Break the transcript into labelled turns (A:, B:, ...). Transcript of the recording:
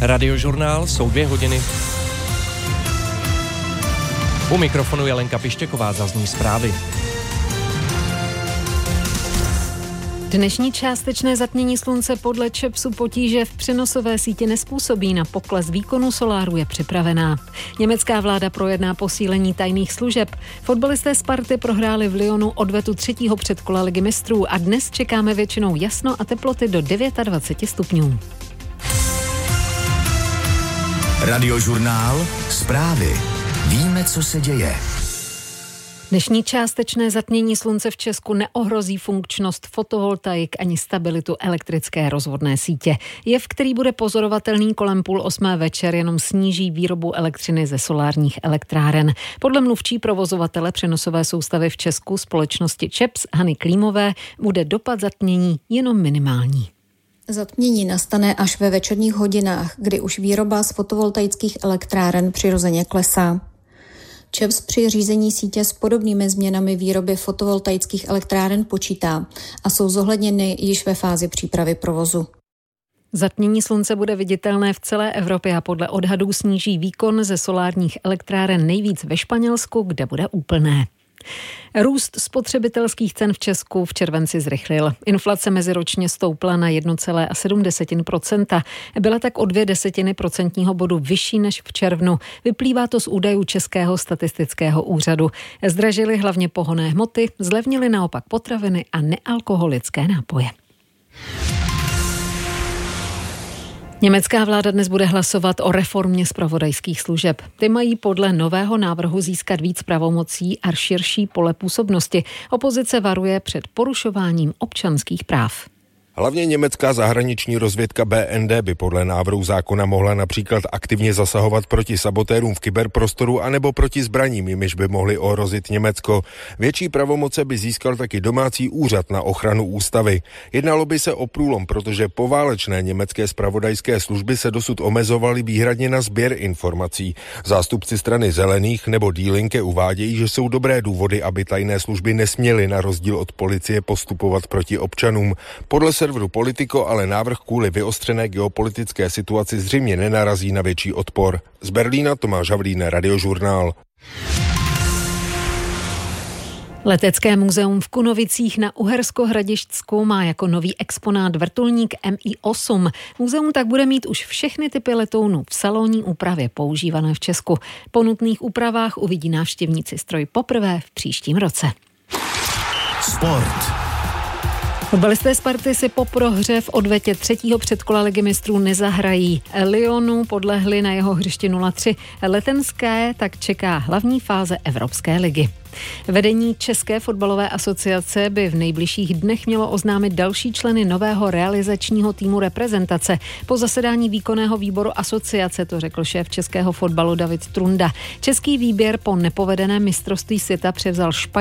A: Radiožurnál jsou 2 hodiny. U mikrofonu je Lenka Pištěková, zazní zprávy.
B: Dnešní částečné zatmění slunce podle ČEPSu potíže v přenosové síti způsobí, na pokles výkonu soláru je připravená. Německá vláda projedná posílení tajných služeb. Fotbalisté Sparty prohráli v Lyonu odvetu 3. předkola Ligy mistrů a dnes čekáme většinou jasno a teploty do 29 stupňů.
C: Radiožurnál, zprávy. Víme, co se děje.
B: Dnešní částečné zatmění slunce v Česku neohrozí funkčnost fotovoltaik ani stabilitu elektrické rozvodné sítě. Jev, který bude pozorovatelný kolem 7:30 večer, jenom sníží výrobu elektřiny ze solárních elektráren. Podle mluvčí provozovatele přenosové soustavy v Česku společnosti ČEPS Hany Klímové bude dopad zatmění jenom minimální.
D: Zatmění nastane až ve večerních hodinách, kdy už výroba z fotovoltaických elektráren přirozeně klesá. ČEPS při řízení sítě s podobnými změnami výroby fotovoltaických elektráren počítá a jsou zohledněny již ve fázi přípravy provozu.
B: Zatmění slunce bude viditelné v celé Evropě a podle odhadů sníží výkon ze solárních elektráren nejvíc ve Španělsku, kde bude úplné. Růst spotřebitelských cen v Česku v červenci zrychlil. Inflace meziročně stoupla na 1,7%. Byla tak o 0,2 procentního bodu vyšší než v červnu. Vyplývá to z údajů Českého statistického úřadu. Zdražily hlavně pohonné hmoty, zlevnily naopak potraviny a nealkoholické nápoje. Německá vláda dnes bude hlasovat o reformě zpravodajských služeb. Ty mají podle nového návrhu získat víc pravomocí a širší pole působnosti. Opozice varuje před porušováním občanských práv.
E: Hlavně německá zahraniční rozvědka BND by podle návrhu zákona mohla například aktivně zasahovat proti sabotérům v kyberprostoru anebo proti zbraním, jimiž by mohli ohrozit Německo. Větší pravomoce by získal taky domácí úřad na ochranu ústavy. Jednalo by se o průlom, protože poválečné německé zpravodajské služby se dosud omezovaly výhradně na sběr informací. Zástupci strany Zelených nebo Die Linke uvádějí, že jsou dobré důvody, aby tajné služby nesměly na rozdíl od policie postupovat proti občanům. Podle serveru Politico ale návrh kvůli vyostřené geopolitické situaci zřejmě nenarazí na větší odpor. Z Berlína Tomáš Havlín, Radiožurnál.
B: Letecké muzeum v Kunovicích na Uhersko-Hradišťsku má jako nový exponát vrtulník Mi-8. Muzeum tak bude mít už všechny typy letounů v salonní úpravě používané v Česku. Po nutných úpravách uvidí návštěvníci stroj poprvé v příštím roce.
C: Sport.
B: Fotbalisté Sparty si po prohře v odvetě 3. předkola Ligy mistrů nezahrají. Lyonu podlehli na jeho hřišti 0-3. Letenské tak čeká hlavní fáze Evropské ligy. Vedení České fotbalové asociace by v nejbližších dnech mělo oznámit další členy nového realizačního týmu reprezentace. Po zasedání výkonného výboru asociace to řekl šéf českého fotbalu David Trunda. Český výběr po nepovedeném mistrovství světa převzal